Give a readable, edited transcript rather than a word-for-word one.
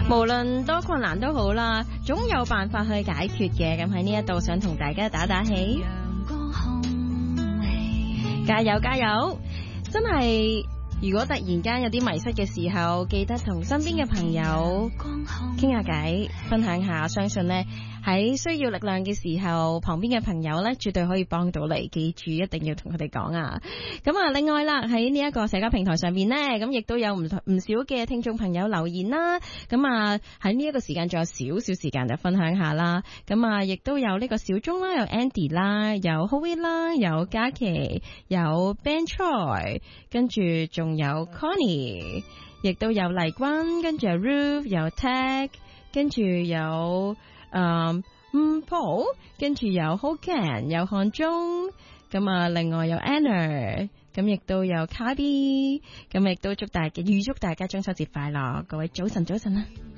無論多困難都好啦，總有辦法去解決嘅。咁喺呢一度想同大家打打氣，加油加油！真係，如果突然間有啲迷失嘅時候，記得同身邊嘅朋友傾下偈，分享下。相信呢，喺需要力量嘅時候，旁邊嘅朋友呢絕對可以幫到你。記住，一定要同佢哋講啊！咁啊，另外啦，喺呢一個社交平台上面呢，咁亦都有唔少嘅聽眾朋友留言啦。咁啊，喺呢一個時間仲有少少時間就分享下啦。咁啊，亦都有呢個小鐘啦，有 Andy 啦，有 Howie 啦，有嘉琪，有 Ben Choi， 跟住仲有 Connie， 亦都有麗君，跟住有 Ruth， 有 Tag， 跟住有Paul， 跟住有 Hogan， 有漢中，咁啊，另外有 Anna， 咁亦都有 Cardi， 咁亦都預祝大家中秋節快樂，各位早晨早晨啊！